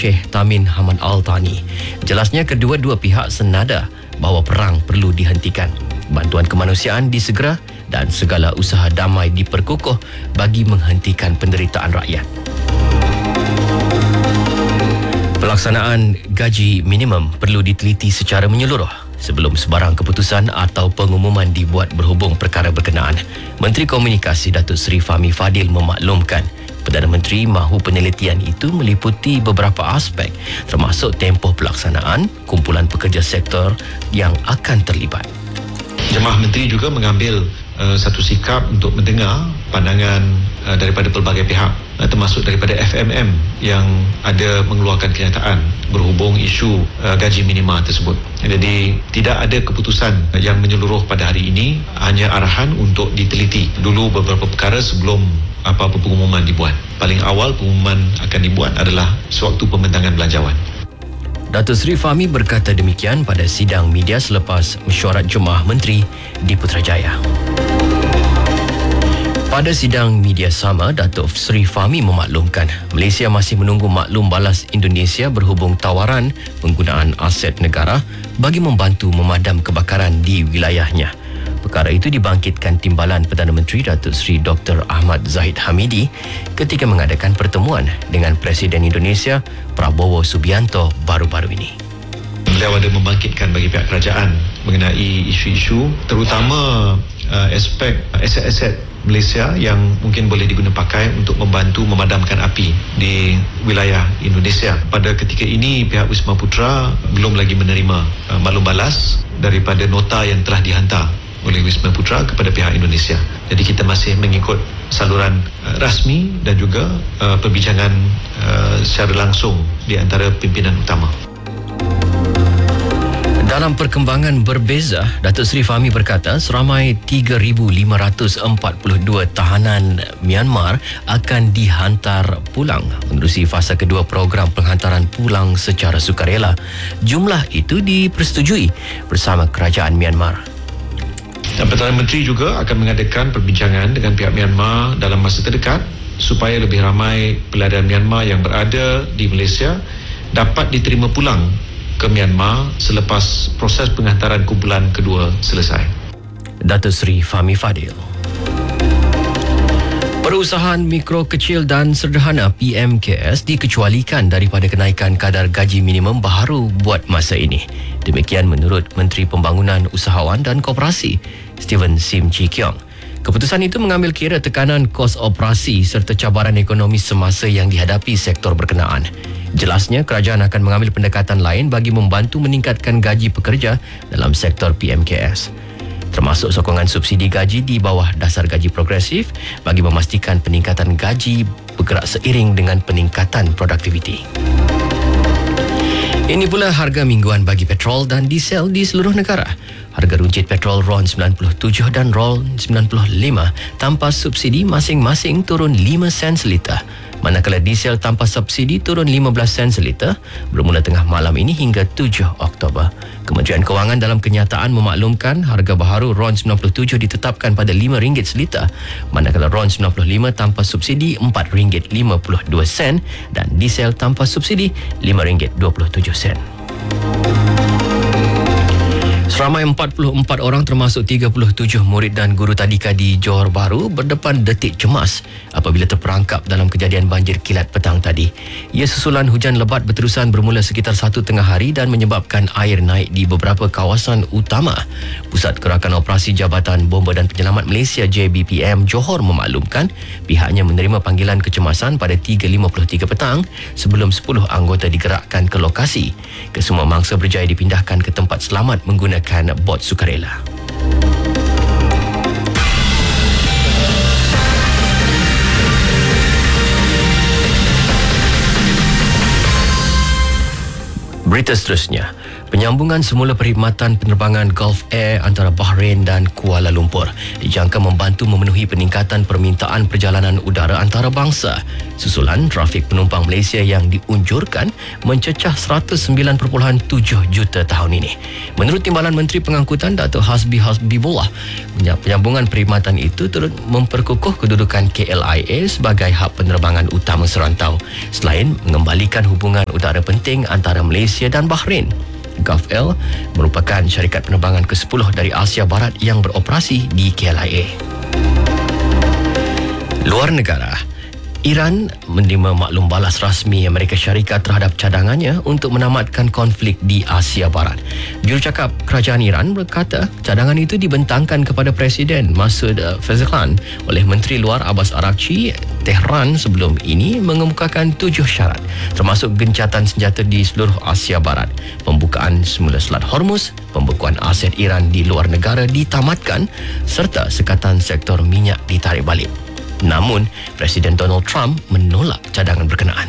Syekh Tamin Hamad Al-Thani. Jelasnya kedua-dua pihak senada bahawa perang perlu dihentikan, bantuan kemanusiaan disegera dan segala usaha damai diperkukuh bagi menghentikan penderitaan rakyat. Pelaksanaan gaji minimum perlu diteliti secara menyeluruh sebelum sebarang keputusan atau pengumuman dibuat berhubung perkara berkenaan. Menteri Komunikasi Datuk Seri Fahmi Fadil memaklumkan Perdana Menteri mahu penelitian itu meliputi beberapa aspek termasuk tempoh pelaksanaan, kumpulan pekerja sektor yang akan terlibat. Jemaah Menteri juga mengambil satu sikap untuk mendengar pandangan daripada pelbagai pihak, termasuk daripada FMM yang ada mengeluarkan kenyataan berhubung isu gaji minima tersebut. Jadi tidak ada keputusan yang menyeluruh pada hari ini, hanya arahan untuk diteliti dulu beberapa perkara sebelum apa-apa pengumuman dibuat. Paling awal pengumuman akan dibuat adalah sewaktu pembentangan belanjawan. Datuk Seri Fahmi berkata demikian pada sidang media selepas mesyuarat Jemaah Menteri di Putrajaya. Pada sidang media sama, Datuk Seri Fahmi memaklumkan Malaysia masih menunggu maklum balas Indonesia berhubung tawaran penggunaan aset negara bagi membantu memadam kebakaran di wilayahnya. Perkara itu dibangkitkan Timbalan Perdana Menteri Datuk Seri Dr. Ahmad Zahid Hamidi ketika mengadakan pertemuan dengan Presiden Indonesia Prabowo Subianto baru-baru ini. Beliau ada membangkitkan bagi pihak kerajaan mengenai isu-isu terutama aspek aset-aset Malaysia yang mungkin boleh diguna pakai untuk membantu memadamkan api di wilayah Indonesia. Pada ketika ini pihak Wisma Putra belum lagi menerima maklum balas daripada nota yang telah dihantar oleh Wisma Putra kepada pihak Indonesia. Jadi kita masih mengikut saluran rasmi dan juga perbincangan secara langsung di antara pimpinan utama. Dalam perkembangan berbeza, Datuk Seri Fahmi berkata seramai 3,542 tahanan Myanmar akan dihantar pulang menerusi fasa kedua program penghantaran pulang secara sukarela. Jumlah itu dipersetujui bersama kerajaan Myanmar. Dan Perdana Menteri juga akan mengadakan perbincangan dengan pihak Myanmar dalam masa terdekat supaya lebih ramai peladan Myanmar yang berada di Malaysia dapat diterima pulang ke Myanmar selepas proses penghantaran kumpulan kedua selesai. Datuk Seri Fahmi Fadil. Perusahaan mikro, kecil dan sederhana PMKS dikecualikan daripada kenaikan kadar gaji minimum baharu buat masa ini. Demikian menurut Menteri Pembangunan Usahawan dan Koperasi Stephen Sim Chee Kiong. Keputusan itu mengambil kira tekanan kos operasi serta cabaran ekonomi semasa yang dihadapi sektor berkenaan. Jelasnya, kerajaan akan mengambil pendekatan lain bagi membantu meningkatkan gaji pekerja dalam sektor PMKS. Termasuk sokongan subsidi gaji di bawah dasar gaji progresif bagi memastikan peningkatan gaji bergerak seiring dengan peningkatan produktiviti. Ini pula harga mingguan bagi petrol dan diesel di seluruh negara. Harga runcit petrol RON 97 dan RON 95 tanpa subsidi masing-masing turun 5 sen seliter. Manakala diesel tanpa subsidi turun 15 sen seliter bermula tengah malam ini hingga 7 Oktober. Kementerian Kewangan dalam kenyataan memaklumkan harga baharu RON 97 ditetapkan pada RM5 seliter, manakala RON 95 tanpa subsidi RM4.52 dan diesel tanpa subsidi RM5.27. Seramai 44 orang termasuk 37 murid dan guru tadika di Johor Bahru berdepan detik cemas apabila terperangkap dalam kejadian banjir kilat petang tadi. Ia susulan hujan lebat berterusan bermula sekitar 1:30 hari dan menyebabkan air naik di beberapa kawasan utama. Pusat Gerakan Operasi Jabatan Bomba dan Penyelamat Malaysia JBPM Johor memaklumkan pihaknya menerima panggilan kecemasan pada 3:53 petang sebelum 10 anggota digerakkan ke lokasi. Kesemua mangsa berjaya dipindahkan ke tempat selamat menggunakan bot sukarela. Berita seterusnya, Penyambungan semula perkhidmatan penerbangan Gulf Air antara Bahrain dan Kuala Lumpur dijangka membantu memenuhi peningkatan permintaan perjalanan udara antarabangsa. Susulan trafik penumpang Malaysia yang diunjurkan mencecah 109.7 juta tahun ini. Menurut Timbalan Menteri Pengangkutan Datuk Hasbi Hasbibullah, penyambungan perkhidmatan itu turut memperkukuh kedudukan KLIA sebagai hub penerbangan utama serantau selain mengembalikan hubungan udara penting antara Malaysia dan Bahrain. Gulf Air merupakan syarikat penerbangan ke-10 dari Asia Barat yang beroperasi di KLIA. Luar negara, Iran menerima maklum balas rasmi Amerika Syarikat terhadap cadangannya untuk menamatkan konflik di Asia Barat. Jurucakap Kerajaan Iran berkata cadangan itu dibentangkan kepada Presiden Masoud Pezeshkian oleh Menteri Luar Abbas Araghchi. Tehran sebelum ini mengemukakan 7 syarat, termasuk gencatan senjata di seluruh Asia Barat, pembukaan semula Selat Hormuz, pembekuan aset Iran di luar negara ditamatkan, serta sekatan sektor minyak ditarik balik. Namun, Presiden Donald Trump menolak cadangan berkenaan.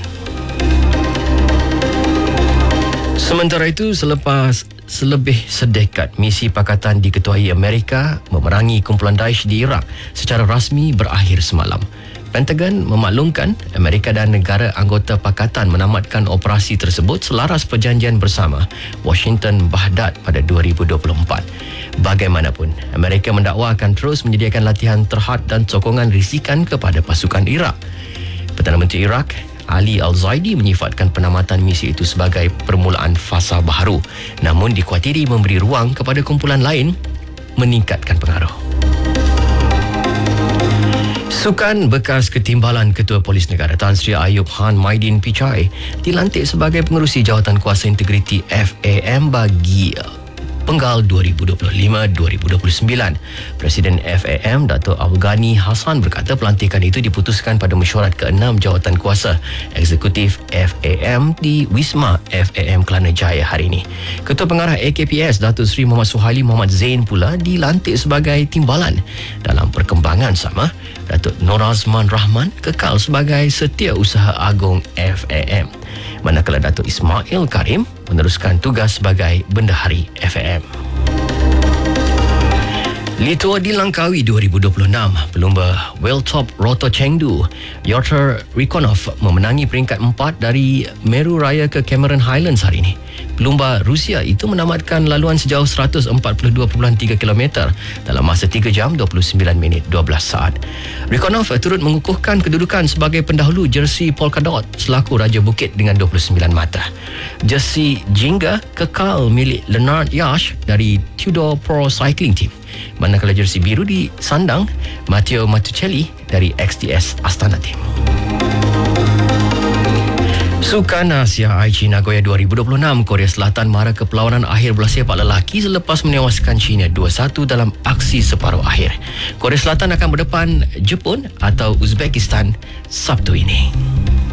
Sementara itu, selepas selebih sedekat misi pakatan diketuai Amerika memerangi kumpulan Daesh di Iraq secara rasmi berakhir semalam. Pentagon memaklumkan Amerika dan negara anggota pakatan menamatkan operasi tersebut selaras perjanjian bersama Washington-Baghdad pada 2024. Bagaimanapun, Amerika mendakwa akan terus menyediakan latihan terhad dan sokongan risikan kepada pasukan Iraq. Perdana Menteri Iraq, Ali Al-Zaidi, menyifatkan penamatan misi itu sebagai permulaan fasa baharu, namun dikuatiri memberi ruang kepada kumpulan lain meningkatkan pengaruh. Sukan bekas ketimbalan Ketua Polis Negara Tan Sri Ayub Han Maidin Pichai dilantik sebagai pengerusi jawatan kuasa integriti FAM bagi Penggal 2025-2029. Presiden FAM Dato' Abdul Ghani Hassan berkata pelantikan itu diputuskan pada mesyuarat ke-6 jawatan kuasa eksekutif FAM di Wisma FAM Kelana Jaya hari ini. Ketua Pengarah AKPS Datuk Seri Muhammad Suhaili Muhammad Zain pula dilantik sebagai timbalan. Dalam perkembangan sama, Datuk Norazman Rahman kekal sebagai Setiausaha Agung FAM. Manakala Datuk Ismail Karim meneruskan tugas sebagai Bendahari FAM. Litua dilangkaui 2026. Pelumba World Top Roto Chengdu, Yotr Rikonov memenangi peringkat 4 dari Meru Raya ke Cameron Highlands hari ini. Pelumba Rusia itu menamatkan laluan sejauh 142.3 km dalam masa 3 jam 29 minit 12 saat. Rikonov turut mengukuhkan kedudukan sebagai pendahulu jersey Polkadot selaku Raja Bukit dengan 29 mata. Jersey Jingga kekal milik Leonard Yash dari Tudor Pro Cycling Team. Manakala jersey biru disandang Matteo Mattucelli dari XTS Astana Team. Sukan Asia Aichi Nagoya 2026, Korea Selatan mara ke perlawanan akhir bola sepak lelaki selepas menewaskan China 2-1 dalam aksi separuh akhir. Korea Selatan akan berdepan Jepun atau Uzbekistan Sabtu ini.